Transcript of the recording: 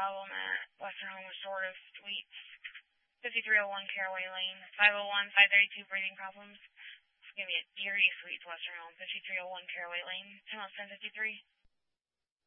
problem at Western Home Restorative Suites, 5301 Caraway Lane, 501-532 breathing problems. It's going to be at Deary Suites, Western Home, 5301 Caraway Lane, 10:10:53.